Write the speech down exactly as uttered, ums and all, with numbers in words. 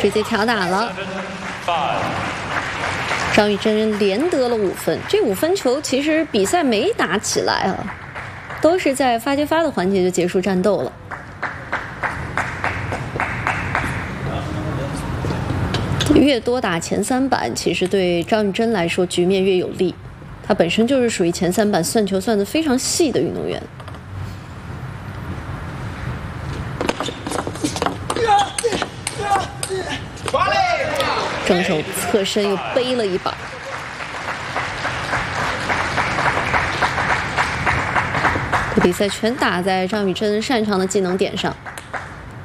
直接挑打了。张玉珍连得了五分，这五分球其实比赛没打起来啊，都是在发接发的环节就结束战斗了。越多打前三板，其实对张玉珍来说局面越有利。她本身就是属于前三板算球算得非常细的运动员。正手侧身又背了一把。比赛全打在张雨铮擅长的技能点上。